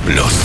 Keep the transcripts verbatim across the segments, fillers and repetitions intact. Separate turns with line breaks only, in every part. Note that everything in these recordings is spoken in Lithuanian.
plius.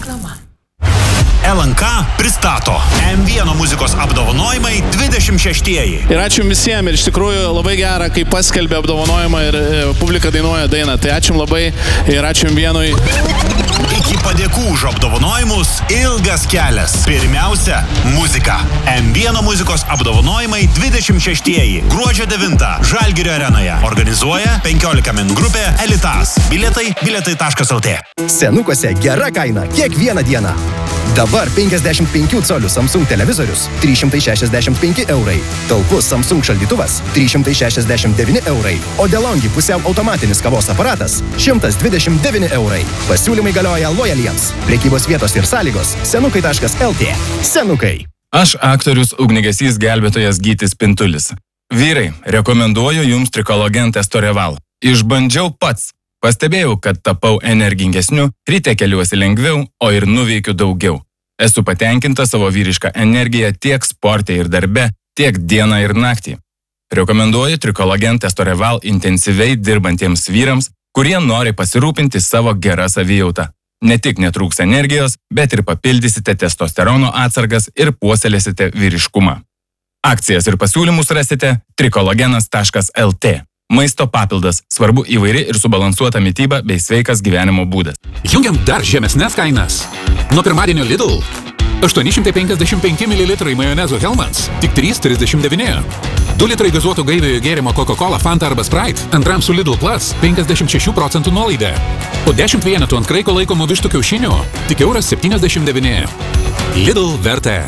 L N K pristato M vienas muzikos apdovanojimai dvidešimt šeštieji.
Ir ačiū visiems, ir iš tikrųjų labai gera, kai paskelbė apdovanojimą ir e, publika dainuoja dainą. Tai ačiū labai ir ačiū vienui.
Iki padėkų už apdovanojimus ilgas kelias. Pirmiausia, muzika. M vienas muzikos apdovanojimai dvidešimt šeštieji. Gruodžio devintą Žalgirio arenoje. Organizuoja penkiolika min grupė Elitas. Bilietai bilietai taškas L T.
Senukose gera kaina kiekvieną dieną. Dabar penkiasdešimt penkių colių Samsung televizorius trys šimtai šešiasdešimt penki eurai. Talpus Samsung šaldytuvas trys šimtai šešiasdešimt devyni eurai. O DeLonghi pusiau automatinis kavos aparatas šimtas dvidešimt devyni eurai. Pasiūlymai galioja lojaliems. Prekybos vietos ir sąlygos senukai taškas L T. Senukai.
Aš aktorius ugniagesys gelbėtojas Gytis Pintulis. Vyrai, rekomenduoju jums Trikologen Testoreval. Išbandžiau pats. Pastebėjau, kad tapau energingesniu, ryte keliuosi lengviau, o ir nuveikiu daugiau. Esu patenkinta savo vyrišką energiją tiek sporte ir darbe, tiek dieną ir naktį. Rekomenduoju Trikologen Testoreval intensyviai dirbantiems vyrams, kurie nori pasirūpinti savo gerą savijautą. Ne tik netrūks energijos, bet ir papildysite testosterono atsargas ir puoselėsite vyriškumą. Akcijas ir pasiūlymus rasite trikologenas taškas L T. Maisto papildas. Svarbu įvairi ir subalansuota mityba bei sveikas gyvenimo būdas.
Jungiam dar žemesnes kainas. Nuo pirmadienio Lidl. aštuoni šimtai penkiasdešimt penki mililitrai majonezo Hellmann's. Tik trys trisdešimt devyni. du litrai gazuoto gaiviojo gėrimo Coca-Cola, Fanta arba Sprite. Antram su Lidl Plus penkiasdešimt šešių procentų nuolaida. Po dešimt vienetų ant kraiko laikomų vištų kiaušinių. Tik euras septyniasdešimt devyni. Lidl vertė.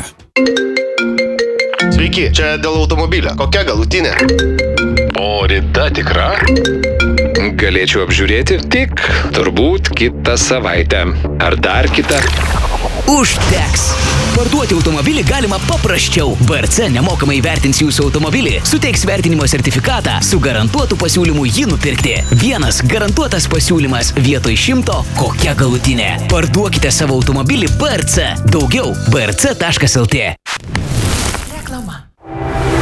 Sveiki, čia dėl automobilio. Kokia galutinė?
O rida tikra? Galėčiau apžiūrėti tik turbūt kitą savaitę. Ar dar kitą?
Užteks! Parduoti automobilį galima paprasčiau. B R C nemokamai vertins jūsų automobilį, suteiks vertinimo sertifikatą, su garantuotu pasiūlymu jį nupirkti. Vienas garantuotas pasiūlymas vietoj šimto, kokia galutinė. Parduokite savo automobilį B R C. Daugiau B R C taškas L T.